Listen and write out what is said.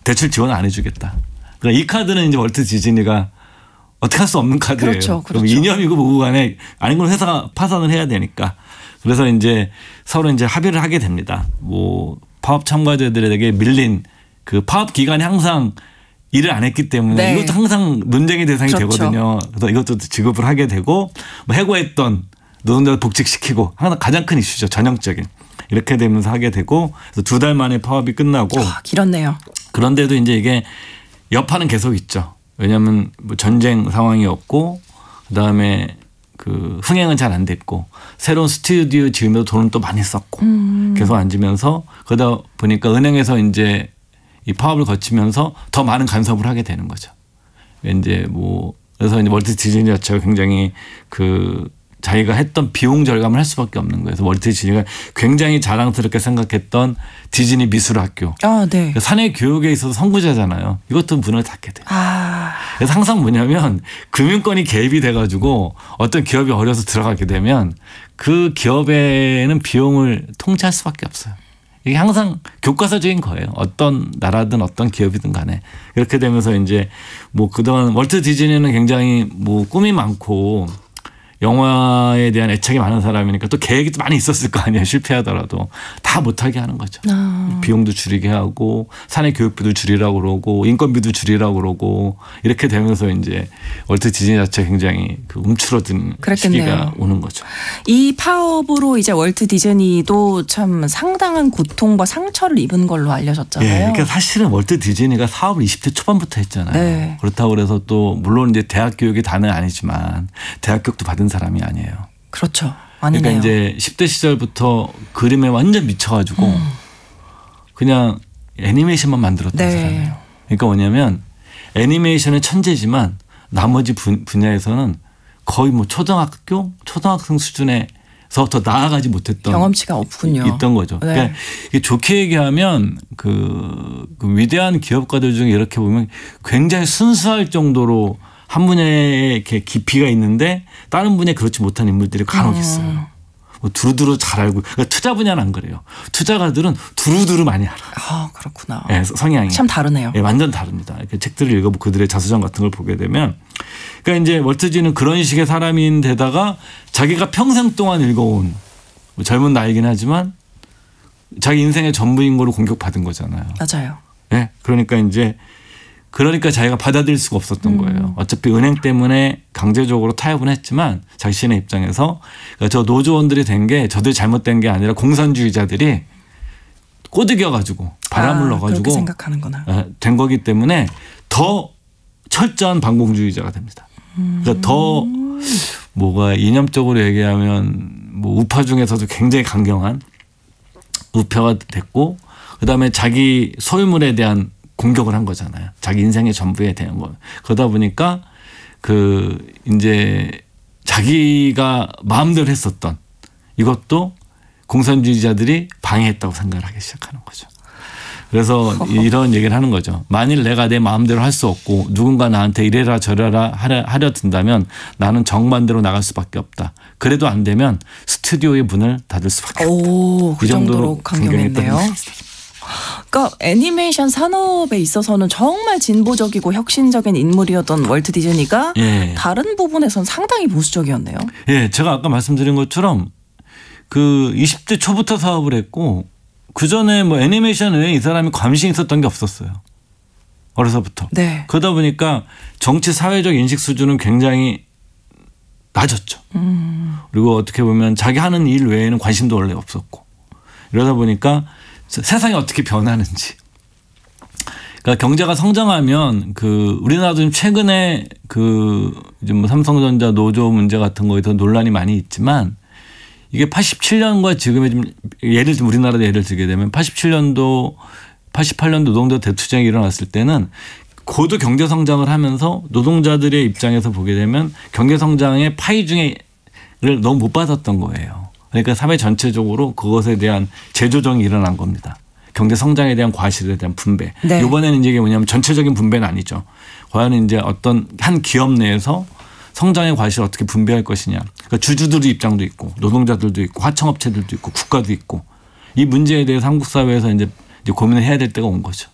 대출 지원 안 해주겠다. 그러니까 이 카드는 이제 월트 디즈니가 어떻게 할 수 없는 카드예요. 그렇죠. 그럼 이념이고 뭐고 간에 아닌 건 회사가 파산을 해야 되니까. 그래서 이제 서로 이제 합의를 하게 됩니다. 뭐 파업 참가자들에게 밀린 그 파업 기간에 항상 일을 안 했기 때문에 네. 이것도 항상 논쟁의 대상이 그렇죠. 되거든요. 그래서 이것도 지급을 하게 되고 뭐 해고했던 노동자를 복직시키고 항상 가장 큰 이슈죠. 전형적인. 이렇게 되면서 하게 되고 그래서 2달 만에 파업이 끝나고 길었네요. 그런데도 이제 이게 여파는 계속 있죠. 왜냐하면 뭐 전쟁 상황이었고 그다음에 그 흥행은 잘 안 됐고 새로운 스튜디오 지으면서 돈은 또 많이 썼고 계속 앉으면서 그러다 보니까 은행에서 이제 이 파업을 거치면서 더 많은 간섭을 하게 되는 거죠. 이제 뭐 그래서 이제 월트 디즈니 자체가 굉장히 그 자기가 했던 비용 절감을 할 수밖에 없는 거예요. 그래서 월트 디즈니가 굉장히 자랑스럽게 생각했던 디즈니 미술학교. 네. 사내 교육에 있어서 선구자잖아요. 이것도 문을 닫게 돼요. 그래서 항상 뭐냐면 금융권이 개입이 돼가지고 어떤 기업이 어려서 들어가게 되면 그 기업에는 비용을 통제할 수밖에 없어요. 이게 항상 교과서적인 거예요. 어떤 나라든 어떤 기업이든 간에. 그렇게 되면서 이제 뭐 그동안 월트 디즈니는 굉장히 뭐 꿈이 많고 영화에 대한 애착이 많은 사람이니까 또 계획이 또 많이 있었을 거 아니에요. 실패하더라도 다 못하게 하는 거죠. 비용도 줄이게 하고 사내 교육비도 줄이라고 그러고 인건비도 줄이라고 그러고 이렇게 되면서 이제 월트 디즈니 자체가 굉장히 그 움츠러든 그랬겠네요. 시기가 오는 거죠. 이 파업으로 이제 월트 디즈니도 참 상당한 고통과 상처를 입은 걸로 알려졌잖아요. 예, 그러니까 사실은 월트 디즈니가 사업을 20대 초반부터 했잖아요. 네. 그렇다고 그래서 또 물론 이제 대학 교육이 다는 아니지만 대학 교육도 받은 사람이 아니에요. 그렇죠. 아니네요. 그러니까 이제 10대 시절부터 그림에 완전 미쳐가지고 그냥 애니메이션만 만들었던 네. 사람이에요. 그러니까 뭐냐면 애니메이션은 천재지만 나머지 분야에서는 거의 뭐 초등학생 수준에서 더 나아가지 못했던 경험치가 없군요. 있던 거죠. 네. 그러니까 이게 좋게 얘기하면 그 위대한 기업가들 중에 이렇게 보면 굉장히 순수할 정도로 한 분야에 이렇게 깊이가 있는데 다른 분야에 그렇지 못한 인물들이 간혹 있어요. 뭐 두루두루 잘 알고. 그러니까 투자 분야는 안 그래요. 투자가들은 두루두루 많이 알아. 그렇구나. 네, 성향이. 참 다르네요. 네, 완전 다릅니다. 이렇게 책들을 읽어보고 그들의 자서전 같은 걸 보게 되면 그러니까 이제 월트 디즈니는 그런 식의 사람인데다가 자기가 평생 동안 읽어온 뭐 젊은 나이긴 하지만 자기 인생의 전부인 거로 공격받은 거잖아요. 맞아요. 네, 그러니까 자기가 받아들일 수가 없었던 거예요. 어차피 은행 때문에 강제적으로 타협은 했지만 자신의 입장에서 그러니까 저 노조원들이 된 게 저들이 잘못된 게 아니라 공산주의자들이 꼬드겨가지고 바람을 넣어가지고 그렇게 생각하는구나. 된 거기 때문에 더 철저한 반공주의자가 됩니다. 그러니까 더 뭐가 이념적으로 얘기하면 뭐 우파 중에서도 굉장히 강경한 우파가 됐고 그다음에 자기 소유물에 대한 공격을 한 거잖아요. 자기 인생의 전부에 대한 거. 그러다 보니까 그 이제 자기가 마음대로 했었던 이것도 공산주의자들이 방해했다고 생각을 하기 시작하는 거죠. 그래서 이런 얘기를 하는 거죠. 만일 내가 내 마음대로 할 수 없고 누군가 나한테 이래라 저래라 하려 든다면 나는 정반대로 나갈 수밖에 없다. 그래도 안 되면 스튜디오의 문을 닫을 수밖에 없다. 그 정도로 강경했네요. 그러니까 애니메이션 산업에 있어서는 정말 진보적이고 혁신적인 인물이었던 월트 디즈니가 다른 부분에서는 상당히 보수적이었네요. 예, 제가 아까 말씀드린 것처럼 그 20대 초부터 사업을 했고 그 전에 뭐 애니메이션 외에 이 사람이 관심이 있었던 게 없었어요. 어려서부터. 네. 그러다 보니까 정치 사회적 인식 수준은 굉장히 낮았죠. 그리고 어떻게 보면 자기 하는 일 외에는 관심도 원래 없었고 이러다 보니까 세상이 어떻게 변하는지. 그러니까 경제가 성장하면 그 우리나라도 좀 최근에 그 이제 뭐 삼성전자 노조 문제 같은 거에서 논란이 많이 있지만 이게 87년과 지금의 좀 우리나라도 예를 들게 되면 87년도 88년도 노동자 대투쟁이 일어났을 때는 고도 경제 성장을 하면서 노동자들의 입장에서 보게 되면 경제 성장의 파이 중에를 너무 못 받았던 거예요. 그러니까 사회 전체적으로 그것에 대한 재조정이 일어난 겁니다. 경제 성장에 대한 과실에 대한 분배. 네. 이번에는 이제 뭐냐면 전체적인 분배는 아니죠. 과연 이제 어떤 한 기업 내에서 성장의 과실을 어떻게 분배할 것이냐. 그러니까 주주들의 입장도 있고 노동자들도 있고 하청업체들도 있고 국가도 있고 이 문제에 대해서 한국 사회에서 이제 고민을 해야 될 때가 온 거죠.